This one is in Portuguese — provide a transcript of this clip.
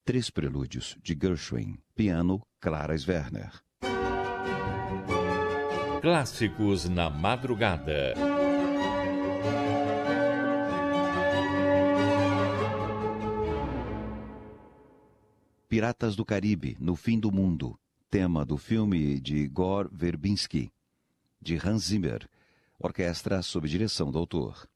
Três Prelúdios, de Gershwin. Piano, Clara Sverner. Clássicos na madrugada. Piratas do Caribe, No Fim do Mundo. Tema do filme de Igor Verbinski, de Hans Zimmer. Orquestra sob direção do autor.